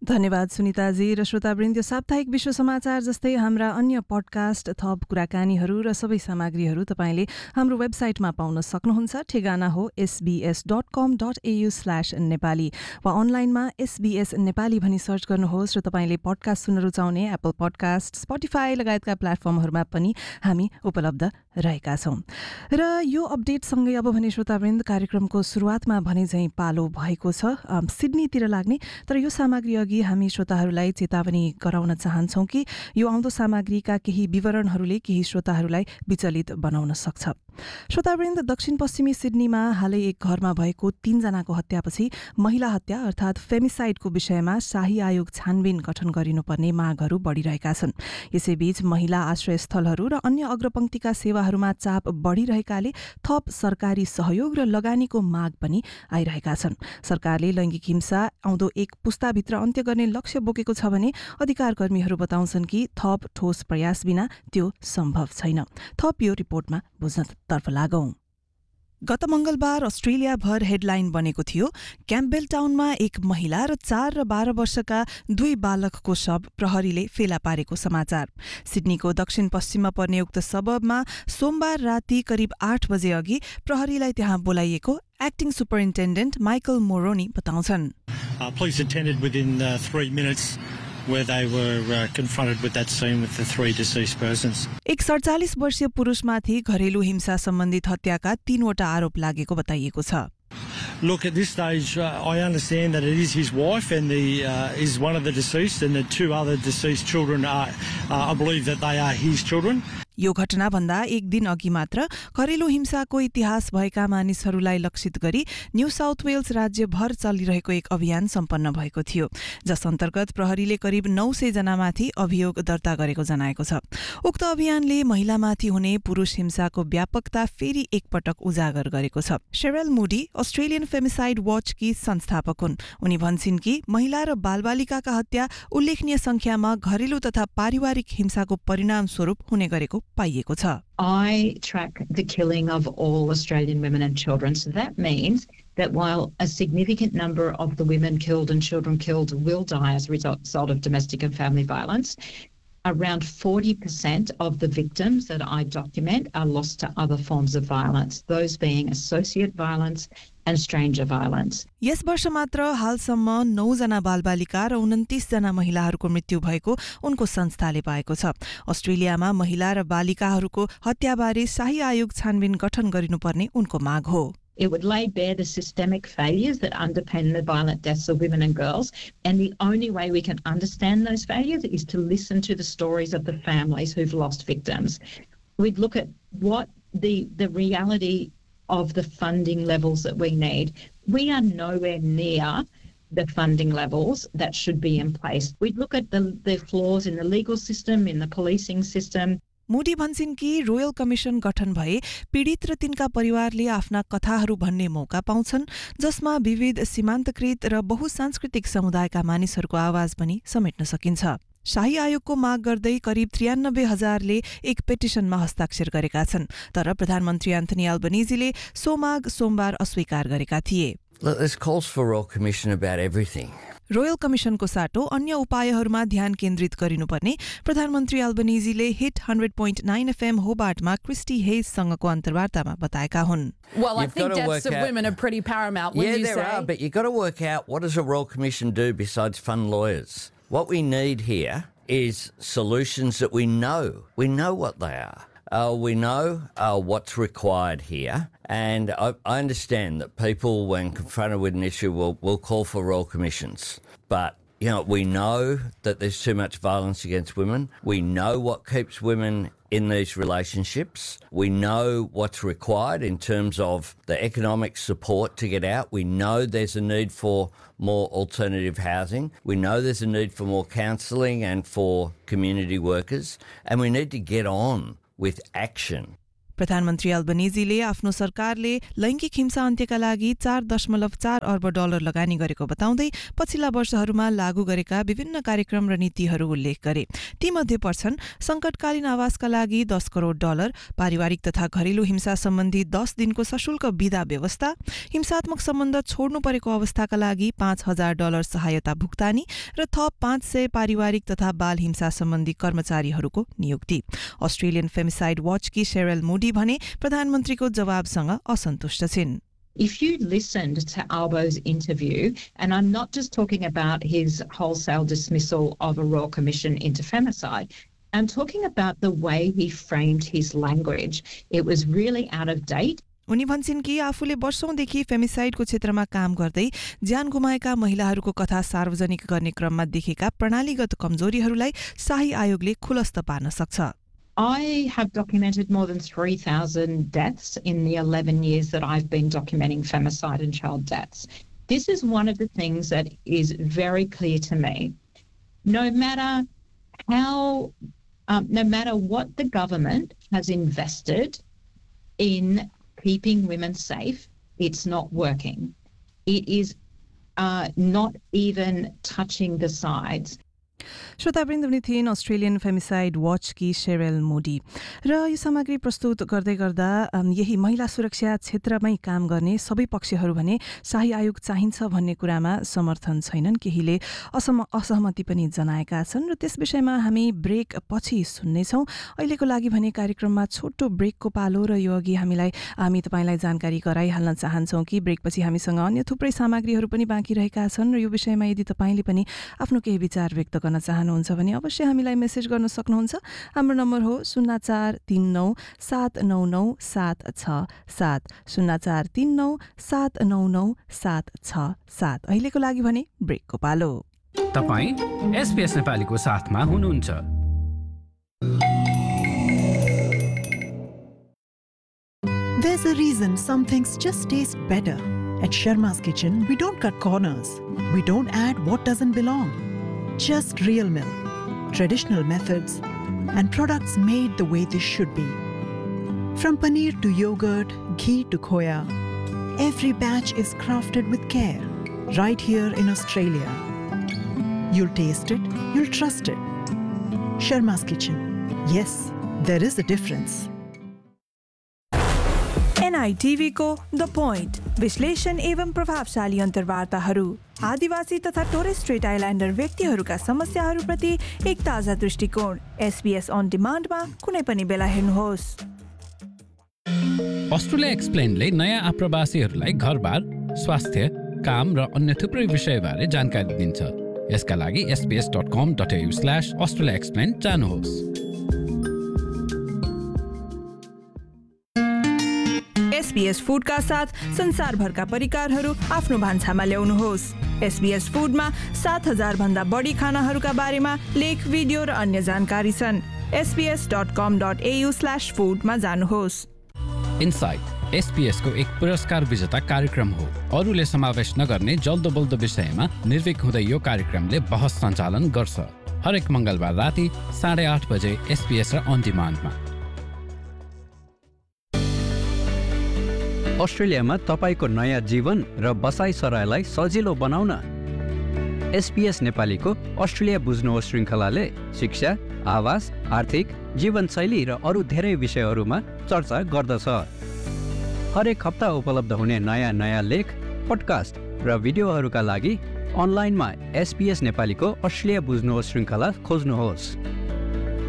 धन्यवाद सुनिताजी र श्रोतावृन्द। यो साप्ताहिक विश्व समाचार जस्तै हाम्रा अन्य पडकास्ट, थप कुराकानीहरू र सबै सामग्रीहरू तपाईँले हाम्रो वेबसाइटमा पाउन सक्नुहुन्छ। ठेगाना हो sbs.com.au/नेपाली वा अनलाइनमा SBS नेपाली भनी सर्च गर्नुहोस् र तपाईँले पडकास्ट सुन्न रुचाउने एप्पल पडकास्ट, स्पोटिफाई लगायतका प्लेटफर्महरूमा पनि हामी उपलब्ध रहेका छौँ। र यो अपडेटसँगै अब भने श्रोतावृन्द कार्यक्रमको सुरुवातमा भने झैँ पालो भएको छ सिडनीतिर लाग्ने। तर यो सामग्री अघि हामी श्रोताहरूलाई चेतावनी गराउन चाहन्छौँ कि यो आउँदो सामग्रीका केही विवरणहरूले केही श्रोताहरूलाई विचलित बनाउन सक्छ। श्रोतावृन्द, दक्षिण पश्चिमी सिडनीमा हालै एक घरमा भएको 3 जनाको हत्यापछि महिला हत्या अर्थात् फेमिसाइडको विषयमा शाही आयोग छानबिन गठन गरिनुपर्ने मागहरू बढिरहेका छन्। यसैबीच महिला आश्रयस्थलहरू र अन्य अग्रपंक्तिका सेवाहरूमा चाप बढिरहेकाले थप सरकारी सहयोग र लगानीको माग पनि आइरहेका छन्। सरकारले लैंगिक हिंसा आउँदो एक पुस्ताभित्र अन्त्य गर्ने लक्ष्य बोकेको छ भने अधिकार कर्मीहरू बताउँछन् कि थप ठोस प्रयास बिना त्यो सम्भव छैन। थप यो रिपोर्टमा बुझ्न तर्फ लागौं। गत मंगलबार अस्ट्रेलियाभर हेडलाइन बनेको थियो क्याम्पबेल टाउनमा एक महिला र 4 र 12 वर्षका 2 बालकको शव प्रहरीले फेला पारेको समाचार। सिडनीको दक्षिण पश्चिममा पर्ने उक्त सबबमा सोमबार राति करिब 8 बजे अघि प्रहरीलाई त्यहाँ बोलाइएको एक्टिङ सुपरिन्टेन्डेन्ट माइकल मोरोनी बताउँछन्। Police attended within 3 minutes where they were confronted with that scene with the 3 deceased persons. एक 47 वर्षीय पुरुषमाथि घरेलु हिंसा सम्बन्धित हत्याका 3 वटा आरोप लागेको बताइएको छ। Look, at this stage, I understand that it is his wife and is one of the deceased, and the 2 other deceased children I believe that they are his children. यो घटनाभन्दा एक दिन अघि मात्र घरेलु हिंसाको इतिहास भएका मानिसहरूलाई लक्षित गरी न्यू साउथ वेल्स राज्यभर चलिरहेको एक अभियान सम्पन्न भएको थियो, जस अन्तर्गत प्रहरीले करिब 900 जनामाथि अभियोग दर्ता गरेको जनाएको छ। उक्त अभियानले महिलामाथि हुने पुरुष हिंसाको व्यापकता फेरि एकपटक उजागर गरेको छ। शेरल मुडी अस्ट्रेलियन फेमिसाइड वाचकी संस्थापक हुन्। उनी भन्छन् कि महिला र बालबालिकाका हत्या उल्लेखनीय संख्यामा घरेलु तथा पारिवारिक हिंसाको परिणाम स्वरूप हुने गरेको पाइएको छ। I track the killing of all Australian women and children. So that means that while a significant number of the women killed and children killed will die as a result of domestic and family violence, around 40% of the victims that I document are lost to other forms of violence, those being associate violence and stranger violence. यस वर्ष मात्र हालसम्म 9 जना बालबालिका र 29 जना महिलाहरूको मृत्यु भएको उनको संस्थाले पाएको छ। अस्ट्रेलियामा महिला र बालिकाहरूको हत्याबारे शाही आयोग छानबिन गठन गरिनुपर्ने उनको माग हो। It would lay bare the systemic failures that underpin the violent deaths of women and girls, and the only way we can understand those failures is to listen to the stories of the families who've lost victims. We'd look at what the reality of the funding levels that we need. We are nowhere near the funding levels that should be in place. We'd look at the flaws in the legal system, in the policing system. मुडी भन्छन् कि royal commission गठन भए पीडित र तिनका परिवारले आफ्ना कथाहरू भन्ने मौका पाउँछन्, जसमा विविध सीमान्तकृत र बहुसांस्कृतिक समुदायका मानिसहरूको आवाज पनि समेट्न सकिन्छ। शाही आयोगको माग गर्दै करिब 93,000ले एक पेटिशनमा हस्ताक्षर गरेका छन्, तर प्रधानमन्त्री एन्थनी अल्बनीजीले सो माग सोमबार अस्वीकार गरेका थिए। There's calls for Royal Commission about everything. Royal कमिसनको साटो अन्य उपायहरूमा ध्यान केन्द्रित गरिनुपर्ने प्रधानमन्त्री अल्बनीजीले हिट 100.9 FM होबार्टमा क्रिस्टी हेजसँगको अन्तर्वार्तामा बताएका हुन्। Well, I think deaths of women are pretty paramount. Yeah, there are, but you've got to work out what does a Royal Commission do besides fund lawyers. What we need here is solutions that we know. We know what they are. We know what's required here, and I understand that people, when confronted with an issue, will call for royal commissions. But, you know, we know that there's too much violence against women. We know what keeps women in these relationships. We know what's required in terms of the economic support to get out. We know there's a need for more alternative housing. We know there's a need for more counselling and for community workers. And we need to get on with action. प्रधानमन्त्री अल्बनेजीले आफ्नो सरकारले लैङ्गिक हिंसा अन्त्यका लागि 4.4 अर्ब dollar लगानी गरेको बताउँदै पछिल्ला वर्षहरूमा लागू गरेका विभिन्न कार्यक्रम र नीतिहरू उल्लेख गरे। तीमध्ये पर्छन् संकटकालीन आवासका लागि 10 करोड डलर, पारिवारिक तथा घरेलु हिंसा सम्बन्धी 10 दिनको सशुल्क विदा व्यवस्था, हिंसात्मक सम्बन्ध छोड्नु परेको अवस्थाका लागि 5,000 डलर सहायता भुक्तानी र थप 500 पारिवारिक तथा बाल हिंसा सम्बन्धी कर्मचारीहरूको नियुक्ति। अस्ट्रेलियन फेमिसाइड वाचकी शेरेल मोडी भने प्रधानमन्त्रीको जवाबसँग असन्तुष्ट छिन्। If you listened to Albo's interview, and I'm not just talking about his wholesale dismissal of a Royal Commission into femicide, I'm talking about the way he framed his language. It was really out of date. उनी भन्छन् कि आफूले वर्षौंदेखि फेमिसाइडको क्षेत्रमा काम गर्दै ज्यान गुमाएका महिलाहरूको कथा सार्वजनिक गर्ने क्रममा देखेका प्रणालीगत कमजोरीहरूलाई शाही आयोगले खुलस्त पार्न सक्छ। I have documented more than 3,000 deaths in the 11 years that I've been documenting femicide and child deaths. This is one of the things that is very clear to me. No matter what the government has invested in keeping women safe, it's not working. It is not even touching the sides. श्रोतावृन्द हुने थिइन् Australian फेमिसाइड वाचकी शेरेल मोडी। र यो सामग्री प्रस्तुत गर्दै गर्दा यही महिला सुरक्षा क्षेत्रमै काम गर्ने सबै पक्षहरू भने शाही आयोग चाहिन्छ भन्ने कुरामा समर्थन छैनन्, केहीले असहमति पनि जनाएका छन् र त्यस विषयमा हामी ब्रेक पछि सुन्नेछौँ। अहिलेको लागि भने कार्यक्रममा छोटो ब्रेकको पालो र यो अघि हामी तपाईलाई जानकारी गराइहाल्न चाहन्छौँ कि ब्रेकपछि हामीसँग अन्य थुप्रै सामग्रीहरू पनि बाँकी रहेका छन् र यो विषयमा यदि तपाईँले पनि आफ्नो केही विचार व्यक्त गर्न चाहनुहुन्छ भने अवश्य हामीलाई मेसेज गर्न सक्नुहुन्छ। हाम्रो नम्बर हो 0439799767 0439799767। अहिलेको लागि भने ब्रेकको पालो। तपाईं SBS नेपालीको साथमा हुनुहुन्छ। There's a reason some things just taste better. At Sharma's Kitchen, we don't cut corners. We don't add what doesn't belong. Just real milk, traditional methods, and products made the way they should be. From paneer to yogurt, ghee to khoya, every batch is crafted with care, right here in Australia. You'll taste it, you'll trust it. Sharma's Kitchen. Yes, there is a difference. NITV को the point विश्लेषण एवं प्रभावशाली अन्तर्वार्ताहरू आदिवासी तथा Torres Strait Islander व्यक्तिहरूका समस्याहरूप्रति एक ताजा दृष्टिकोण। SBS अन डिमान्डमा कुनै पनि बेला हेर्नुहोस्। अस्ट्रेलिया एक्सप्लेनले नयाँ आप्रवासीहरूलाई घरबार, स्वास्थ्य, काम र अन्य थुप्रै विषयबारे जानकारी दिन्छ। यसका लागि sbs.com.au/australiaexplain जानुहोस्। SBS फूडका साथ संसारभरका परिकारहरू आफ्नो भान्सामा ल्याउनुहोस्। SBS फूडमा 7,000 भन्दा बढी खानाहरूका बारेमा लेख, भिडियो र अन्य जानकारी छन्। sbs.com.au/food मा जानुहोस्। इनसाइट SBS को एक पुरस्कार विजेता कार्यक्रम हो। अरूले समावेश नगर्ने जल्दो बल्दो विषयमा निर्भीक हुँदै यो कार्यक्रमले बहस सञ्चालन गर्छ। हरेक मंगलबार राति 8:30 बजे SBS र अन डिमान्डमा। अस्ट्रेलियामा तपाईको नयाँ जीवन र बसाइ सरायलाई सजिलो बनाउन SBS नेपालीको अस्ट्रेलिया बुझ्नुहोस् श्रृङ्खलाले शिक्षा, आवास, आर्थिक, जीवनशैली र अरू धेरै विषयहरूमा चर्चा गर्दछ। हरेक हप्ता उपलब्ध हुने नयाँ लेख, पडकास्ट र भिडियोहरूका लागि अनलाइनमा SBS नेपालीको अस्ट्रेलिया बुझ्नुहोस् श्रृङ्खला खोज्नुहोस्।